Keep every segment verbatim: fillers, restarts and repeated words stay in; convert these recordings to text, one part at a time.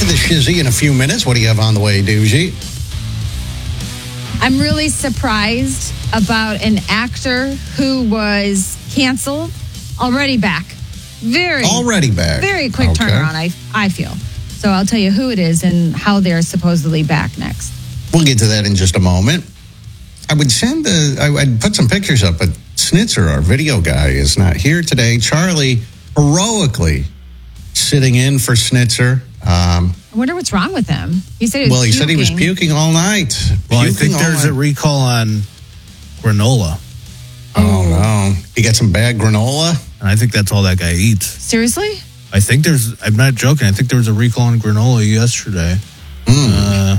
to the Shizzy in a few minutes. What do you have on the way, Doogie? I'm really surprised about an actor who was canceled, already back. Very already back. Very quick okay. turnaround, I I feel. So I'll tell you who it is and how they're supposedly back next. We'll get to that in just a moment. I would send the, I, I'd put some pictures up, but Snitzer, our video guy, is not here today. Charlie heroically sitting in for Snitzer. Um, I wonder what's wrong with him. He said he was well, he puking. said he was puking all night. Well, puking I think there's night. a recall on granola. Oh, no. He got some bad granola? And I think that's all that guy eats. Seriously? I think there's, I'm not joking, I think there was a recall on granola yesterday. Mm. Uh,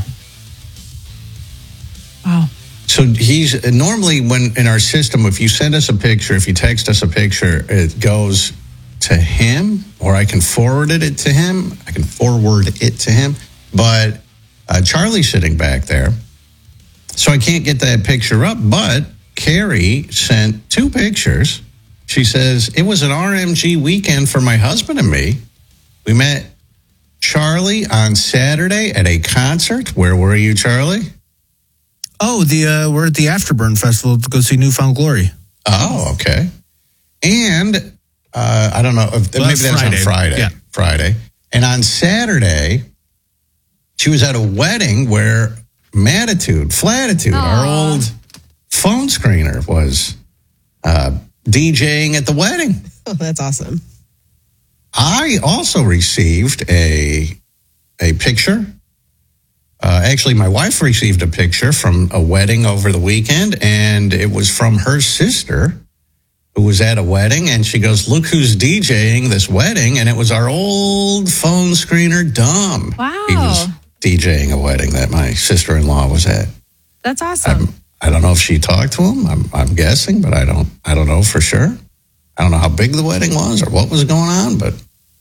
wow. So he's, normally when in our system, if you send us a picture, if you text us a picture, it goes to him, or I can forward it to him. I can forward it to him. But uh, Charlie's sitting back there, so I can't get that picture up. But Carrie sent two pictures. She says, it was an R M G weekend for my husband and me. We met Charlie on Saturday at a concert. Where were you, Charlie? oh, the uh, we're at the Afterburn Festival to go see Newfound Glory. Oh, okay. And uh, I don't know, if, Well, maybe that's that's Friday. on Friday. Yeah. Friday. And on Saturday, she was at a wedding where Matitude, Flatitude, Aww. our old phone screener, was uh, DJing at the wedding. Oh, that's awesome. I also received a a picture. Uh, actually, my wife received a picture from a wedding over the weekend, and it was from her sister who was at a wedding, and she goes, look who's DJing this wedding, and it was our old phone screener, Dom. Wow. He was DJing a wedding that my sister-in-law was at. That's awesome. I'm, I don't know if she talked to him. I'm, I'm guessing, but I don't. I don't know for sure. I don't know how big the wedding was or what was going on, but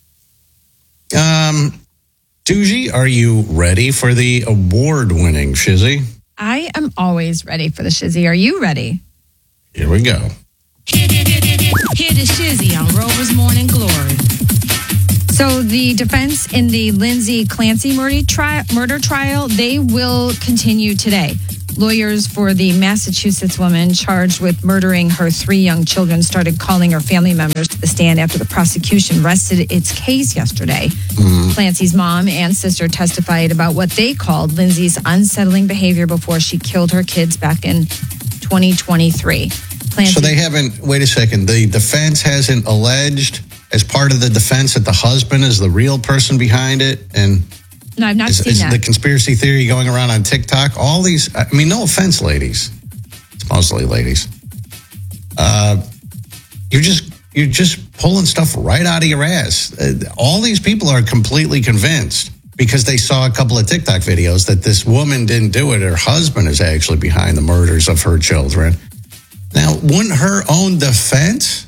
um, Doogie, are you ready for the award-winning Shizzy? I am always ready for the Shizzy. Are you ready? Here we go. Hear the Shizzy on Rover's Morning Glory. So the defense in the Lindsay Clancy murder, tri- murder trial, they will continue today. Lawyers for the Massachusetts woman charged with murdering her three young children started calling her family members to the stand after the prosecution rested its case yesterday. Mm-hmm. Clancy's mom and sister testified about what they called Lindsay's unsettling behavior before she killed her kids back in twenty twenty-three. Clancy- so they haven't, wait a second, the defense hasn't alleged as part of the defense that the husband is the real person behind it? And No, I've not is, seen is that. the conspiracy theory going around on TikTok? All these, I mean, no offense, ladies. It's mostly ladies. Uh, you're just, you're just pulling stuff right out of your ass. Uh, all these people are completely convinced because they saw a couple of TikTok videos that this woman didn't do it. Her husband is actually behind the murders of her children. Now, wouldn't her own defense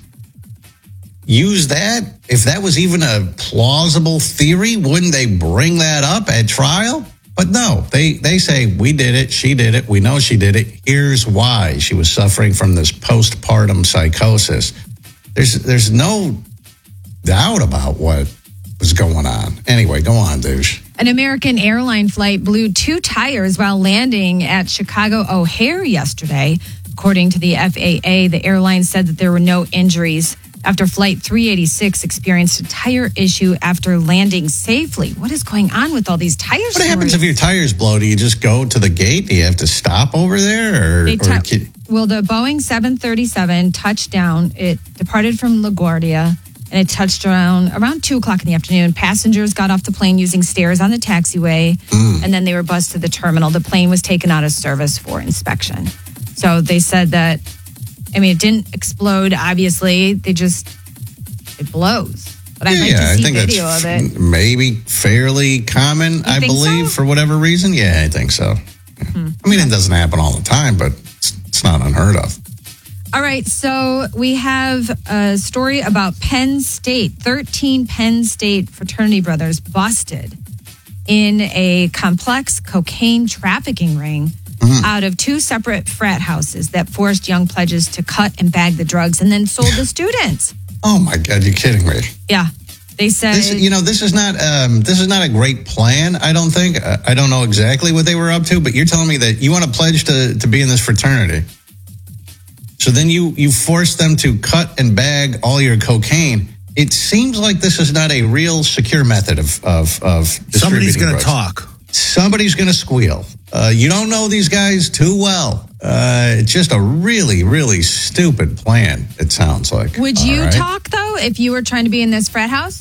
use that? If that was even a plausible theory, wouldn't they bring that up at trial? But no, they, they say, we did it, she did it, we know she did it. Here's why. She was suffering from this postpartum psychosis. There's there's no doubt about what was going on. Anyway, go on, douche. An American airline flight blew two tires while landing at Chicago O'Hare yesterday. According to the F A A, the airline said that there were no injuries after Flight three eighty-six experienced a tire issue after landing safely. What is going on with all these tires? What happens if your tires blow? Do you just go to the gate? Do you have to stop over there? Or, They or t- can- well, the Boeing seven thirty-seven touched down. It departed from LaGuardia, and it touched around around two o'clock in the afternoon. Passengers got off the plane using stairs on the taxiway, mm. and then they were bused to the terminal. The plane was taken out of service for inspection. So they said that, I mean, it didn't explode, obviously. They just, it blows. But I'd yeah, like yeah, to see I think video that's of it. Maybe fairly common, You I think believe, so? for whatever reason. Yeah, I think so. Yeah. Hmm. I mean, it doesn't happen all the time, but it's, it's not unheard of. All right, so we have a story about Penn State. thirteen Penn State fraternity brothers busted in a complex cocaine trafficking ring mm-hmm. out of two separate frat houses that forced young pledges to cut and bag the drugs and then sold the students. Oh, my God, you're kidding me. Yeah. They said, This, you know, this is not um, this is not a great plan. I don't think. I I don't know exactly what they were up to, but you're telling me that you want to pledge to, to be in this fraternity. So then you you force them to cut and bag all your cocaine. It seems like this is not a real secure method of of of Somebody's going to talk. Somebody's going to squeal. Uh, you don't know these guys too well. Uh, it's just a really, really stupid plan, it sounds like. would All you right? talk, though, if you were trying to be in this frat house?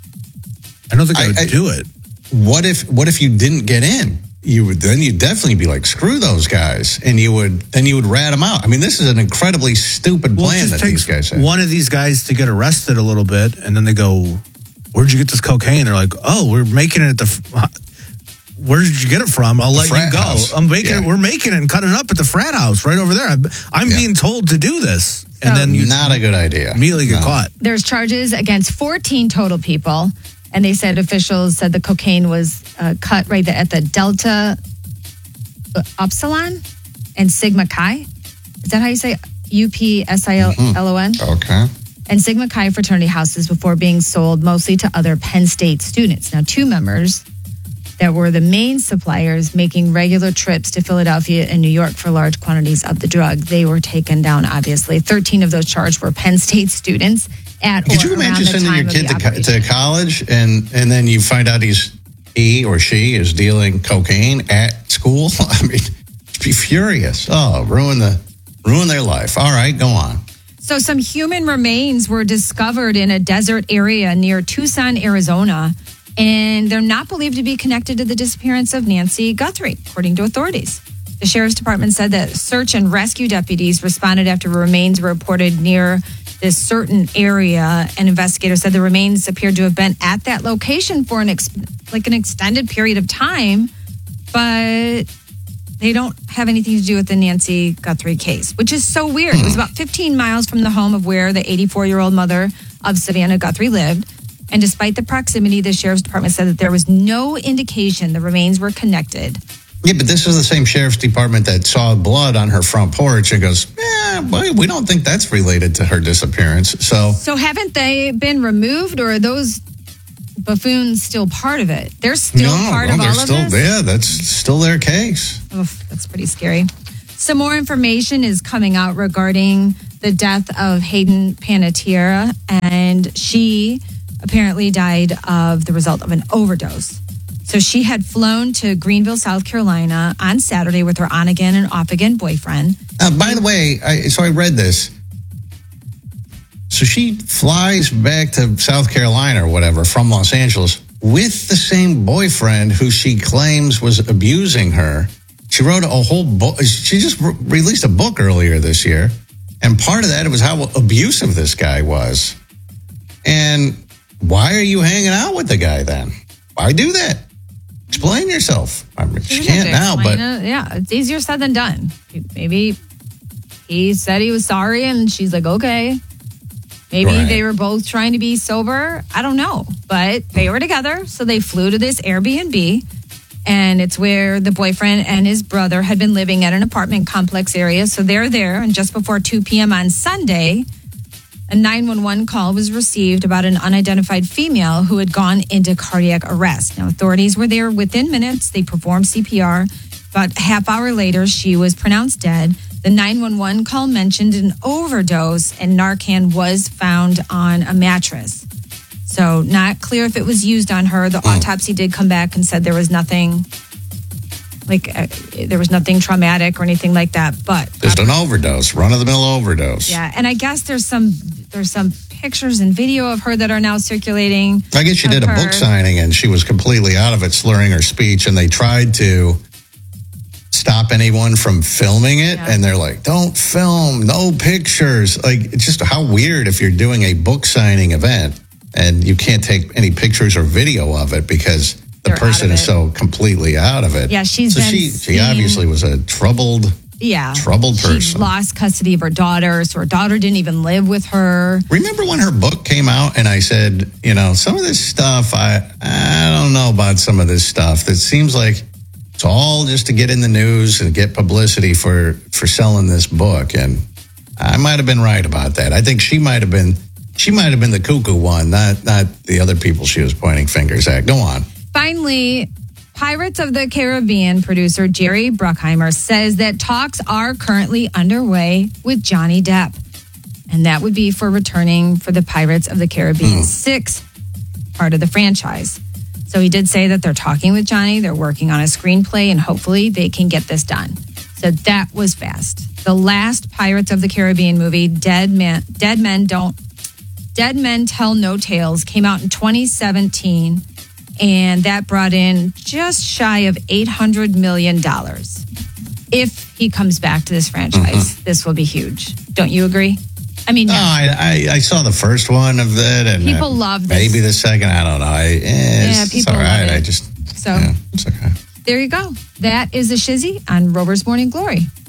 I don't think I, I- would I- do it. What if what if you didn't get in? You would then you'd definitely be like, screw those guys, and you would then you would rat them out. I mean, this is an incredibly stupid Well, it plan just that these takes guys have. one of these guys to get arrested a little bit, and then they go, "Where'd you get this cocaine?" They're like, "Oh, we're making it at the." F- Where did you get it from? I'll let you frat go. house. I'm making Yeah. it. We're making it and cutting it up at the frat house right over there. I'm, I'm Yeah. being told to do this, and So- then you Not a good idea. immediately get No. caught. There's charges against fourteen total people, and they said officials said the cocaine was uh, cut right there at the Delta uh, Upsilon and Sigma Chi. Is that how you say U P S I L O N? Okay. And Sigma Chi fraternity houses before being sold mostly to other Penn State students. Now, two members that were the main suppliers making regular trips to Philadelphia and New York for large quantities of the drug. They were taken down, obviously. thirteen of those charged were Penn State students at Could or you around imagine the sending time your of kid the to, co- operation. to college and and then you find out he's he or she is dealing cocaine at school? I mean, be furious. Oh, ruin the ruin their life. All right, go on. So some human remains were discovered in a desert area near Tucson, Arizona, and they're not believed to be connected to the disappearance of Nancy Guthrie, according to authorities. The sheriff's department said that search and rescue deputies responded after remains were reported near this certain area, and investigators said the remains appeared to have been at that location for an ex- like an extended period of time, but they don't have anything to do with the Nancy Guthrie case, which is so weird. It was about fifteen miles from the home of where the eighty-four-year-old mother of Savannah Guthrie lived. And despite the proximity, the sheriff's department said that there was no indication the remains were connected. Yeah, but this is the same sheriff's department that saw blood on her front porch and goes, yeah, boy, we don't think that's related to her disappearance. So So haven't they been removed, or are those buffoons still part of it? They're still no, part well, of they're all still, of this? yeah, that's still their case. Oof, that's pretty scary. Some more information is coming out regarding the death of Hayden Panettiere, and she apparently died of the result of an overdose. So she had flown to Greenville, South Carolina on Saturday with her on again and off again boyfriend. Uh, by the way, I, so I read this. So she flies back to South Carolina or whatever from Los Angeles with the same boyfriend who she claims was abusing her. She wrote a whole book. She just re- released a book earlier this year. And part of that was how abusive this guy was. And why are you hanging out with the guy then? Why do that? Explain yourself. I mean, she She can't doesn't now, explain but it. Yeah, it's easier said than done. Maybe he said he was sorry, and she's like, okay. Maybe Right. they were both trying to be sober. I don't know, but they were together, so they flew to this Airbnb, and it's where the boyfriend and his brother had been living at an apartment complex area. So they're there, and just before two p.m. on Sunday, a nine one one call was received about an unidentified female who had gone into cardiac arrest. Now, authorities were there within minutes. They performed C P R. About a half hour later, she was pronounced dead. The nine one one call mentioned an overdose, and Narcan was found on a mattress. So not clear if it was used on her. The autopsy did come back and said there was nothing, like uh, there was nothing traumatic or anything like that. But just an overdose, run-of-the-mill overdose. yeah, and I guess there's some there's some pictures and video of her that are now circulating. I guess she did a of book her. signing and she was completely out of it, slurring her speech, and they tried to stop anyone from filming it, Yeah. and they're like, don't film, no pictures. Like, it's just how weird if you're doing a book signing event and you can't take any pictures or video of it because the They're out person of is it. so completely out of it. Yeah, she's so been she, she seen- obviously was a troubled, Yeah, troubled She person. lost custody of her daughter, so her daughter didn't even live with her. Remember when her book came out and I said, you know, some of this stuff, I I don't know about some of this stuff. That seems like it's all just to get in the news and get publicity for, for selling this book. And I might have been right about that. I think she might have been She might have been the cuckoo one, not not the other people she was pointing fingers at. Go on. Finally, Pirates of the Caribbean producer Jerry Bruckheimer says that talks are currently underway with Johnny Depp. And that would be for returning for the Pirates of the Caribbean mm. six part of the franchise. So he did say that they're talking with Johnny. They're working on a screenplay, and hopefully they can get this done. So that was fast. The last Pirates of the Caribbean movie, Dead Man, Dead Men Don't, Dead Men Tell No Tales, came out in twenty seventeen, and that brought in just shy of eight hundred million dollars. If he comes back to this franchise, mm-hmm. this will be huge. Don't you agree? I mean, no, yeah. I, I I saw the first one of it, and people uh, love this. Maybe the second. I don't know. I, eh, yeah, it's, people it's all love right. it. I just so yeah, it's okay. There you go. That is a shizzy on Rover's Morning Glory.